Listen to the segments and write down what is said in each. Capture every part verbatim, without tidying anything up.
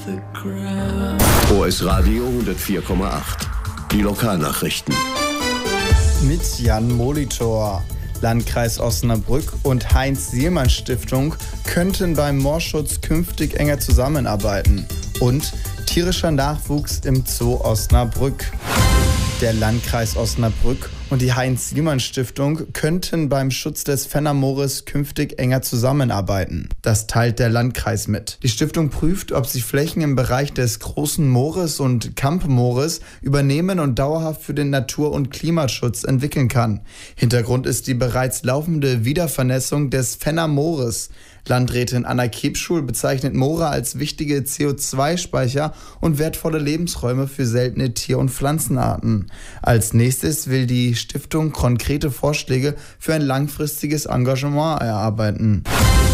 O S Radio hundertvier Komma acht. Die Lokalnachrichten. Mit Jan Molitor. Landkreis Osnabrück und Heinz-Sielmann-Stiftung könnten beim Moorschutz künftig enger zusammenarbeiten. Und tierischer Nachwuchs im Zoo Osnabrück. Der Landkreis Osnabrück und die Heinz-Sielmann-Stiftung könnten beim Schutz des Fennermoores künftig enger zusammenarbeiten. Das teilt der Landkreis mit. Die Stiftung prüft, ob sie Flächen im Bereich des Großen Moores und Kampmoores übernehmen und dauerhaft für den Natur- und Klimaschutz entwickeln kann. Hintergrund ist die bereits laufende Wiedervernässung des Fennermoores. Landrätin Anna Kebschul bezeichnet Moore als wichtige C O zwei Speicher und wertvolle Lebensräume für seltene Tier- und Pflanzenarten. Als nächstes will die Stiftung konkrete Vorschläge für ein langfristiges Engagement erarbeiten.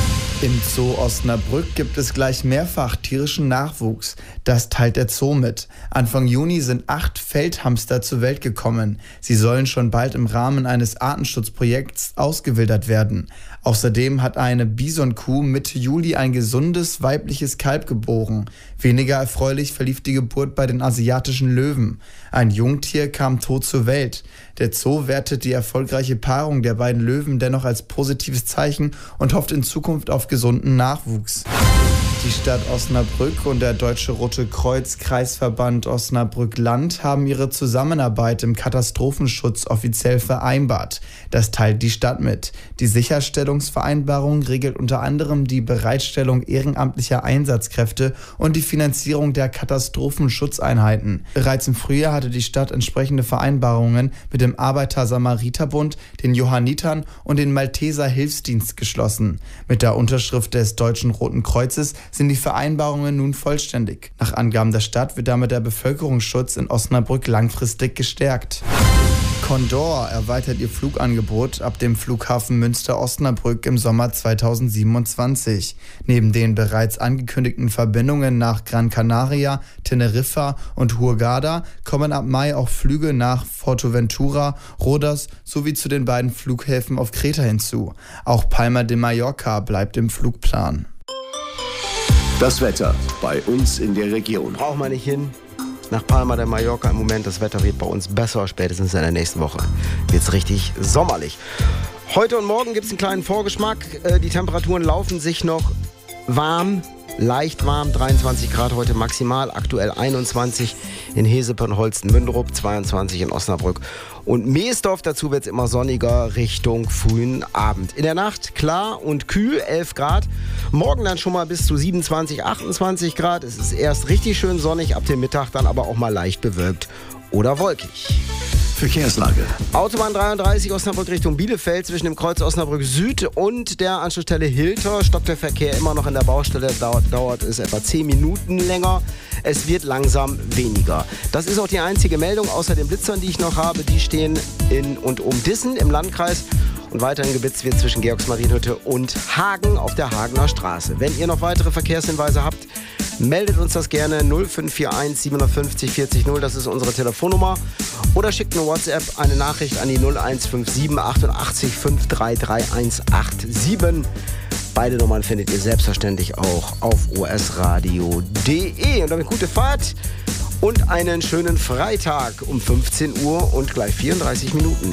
Im Zoo Osnabrück gibt es gleich mehrfach tierischen Nachwuchs. Das teilt der Zoo mit. Anfang Juni sind acht Feldhamster zur Welt gekommen. Sie sollen schon bald im Rahmen eines Artenschutzprojekts ausgewildert werden. Außerdem hat eine Bisonkuh Mitte Juli ein gesundes weibliches Kalb geboren. Weniger erfreulich verlief die Geburt bei den asiatischen Löwen. Ein Jungtier kam tot zur Welt. Der Zoo wertet die erfolgreiche Paarung der beiden Löwen dennoch als positives Zeichen und hofft in Zukunft auf gesunden Nachwuchs. Die Stadt Osnabrück und der Deutsche Rote Kreuz Kreisverband Osnabrück-Land haben ihre Zusammenarbeit im Katastrophenschutz offiziell vereinbart. Das teilt die Stadt mit. Die Sicherstellungsvereinbarung regelt unter anderem die Bereitstellung ehrenamtlicher Einsatzkräfte und die Finanzierung der Katastrophenschutzeinheiten. Bereits im Frühjahr hatte die Stadt entsprechende Vereinbarungen mit dem Arbeiter-Samariter-Bund, den Johannitern und den Malteser Hilfsdienst geschlossen. Mit der Unterschrift des Deutschen Roten Kreuzes sind die Vereinbarungen nun vollständig. Nach Angaben der Stadt wird damit der Bevölkerungsschutz in Osnabrück langfristig gestärkt. Condor erweitert ihr Flugangebot ab dem Flughafen Münster-Osnabrück im Sommer zweitausendsiebenundzwanzig. Neben den bereits angekündigten Verbindungen nach Gran Canaria, Teneriffa und Hurghada kommen ab Mai auch Flüge nach Forteventura, Rodas sowie zu den beiden Flughäfen auf Kreta hinzu. Auch Palma de Mallorca bleibt im Flugplan. Das Wetter bei uns in der Region. Braucht man nicht hin. Nach Palma de Mallorca im Moment, das Wetter wird bei uns besser, spätestens in der nächsten Woche wird es richtig sommerlich. Heute und morgen gibt es einen kleinen Vorgeschmack. Die Temperaturen laufen sich noch warm, leicht warm, dreiundzwanzig Grad heute maximal, aktuell einundzwanzig in Hesepen, Holsten-Mündrup, zweiundzwanzig in Osnabrück und Meesdorf. Dazu wird es immer sonniger Richtung frühen Abend. In der Nacht klar und kühl, elf Grad. Morgen dann schon mal bis zu siebenundzwanzig, achtundzwanzig Grad. Es ist erst richtig schön sonnig, ab dem Mittag dann aber auch mal leicht bewölkt oder wolkig. Verkehrslage. Autobahn dreiunddreißig Osnabrück Richtung Bielefeld zwischen dem Kreuz Osnabrück Süd und der Anschlussstelle Hilter. Stockt der Verkehr immer noch in der Baustelle, dauert, dauert es etwa zehn Minuten länger. Es wird langsam weniger. Das ist auch die einzige Meldung, außer den Blitzern, die ich noch habe. Die stehen in und um Dissen im Landkreis. Und weiterhin geblitzt wird zwischen Georgsmarienhütte und Hagen auf der Hagener Straße. Wenn ihr noch weitere Verkehrshinweise habt, meldet uns das gerne null fünf vier eins siebenundfünfzig vierzig null, das ist unsere Telefonnummer. Oder schickt eine WhatsApp, eine Nachricht an die null eins fünf sieben achtundachtzig fünf drei drei eins acht sieben. Beide Nummern findet ihr selbstverständlich auch auf o s radio punkt d e. Und damit gute Fahrt und einen schönen Freitag um fünfzehn Uhr und gleich vierunddreißig Minuten.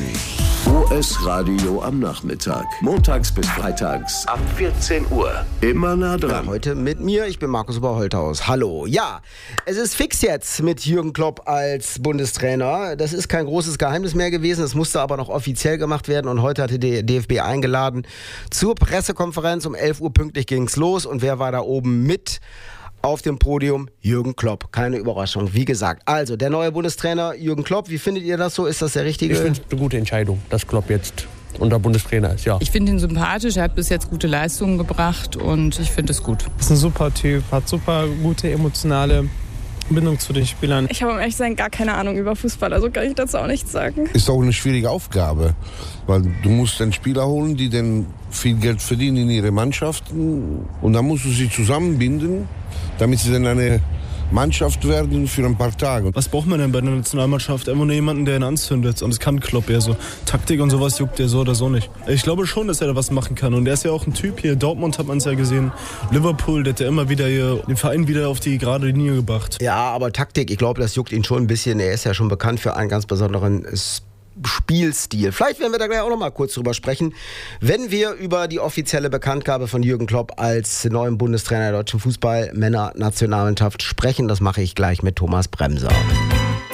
O S Radio am Nachmittag. Montags bis freitags ab vierzehn Uhr. Immer nah dran. Ja, heute mit mir, ich bin Markus Oberholthaus. Hallo. Ja, es ist fix jetzt mit Jürgen Klopp als Bundestrainer. Das ist kein großes Geheimnis mehr gewesen. Es musste aber noch offiziell gemacht werden. Und heute hatte der D F B eingeladen zur Pressekonferenz. Um elf Uhr pünktlich ging's los. Und wer war da oben mit? Auf dem Podium Jürgen Klopp. Keine Überraschung, wie gesagt. Also, der neue Bundestrainer Jürgen Klopp, wie findet ihr das so? Ist das der richtige? Ich finde es eine gute Entscheidung, dass Klopp jetzt unser Bundestrainer ist, ja. Ich finde ihn sympathisch, er hat bis jetzt gute Leistungen gebracht und ich finde es gut. Ist ein super Typ, hat super gute emotionale Bindung zu den Spielern. Ich habe um ehrlich zu sein gar keine Ahnung über Fußball, also kann ich dazu auch nichts sagen. Ist auch eine schwierige Aufgabe, weil du musst dann Spieler holen, die dann viel Geld verdienen in ihre Mannschaften und dann musst du sie zusammenbinden, damit sie dann eine Mannschaft werden für ein paar Tage. Was braucht man denn bei der Nationalmannschaft? Einfach nur jemanden, der ihn anzündet. Und das kann Klopp eher so. Taktik und sowas juckt der so oder so nicht. Ich glaube schon, dass er da was machen kann. Und er ist ja auch ein Typ hier. Dortmund hat man es ja gesehen. Liverpool, der hat ja immer wieder hier den Verein wieder auf die gerade Linie gebracht. Ja, aber Taktik, ich glaube, das juckt ihn schon ein bisschen. Er ist ja schon bekannt für einen ganz besonderen Spielstil. Vielleicht werden wir da gleich auch noch mal kurz drüber sprechen, wenn wir über die offizielle Bekanntgabe von Jürgen Klopp als neuen Bundestrainer der deutschen Fußball-Männer-Nationalmannschaft sprechen. Das mache ich gleich mit Thomas Bremser.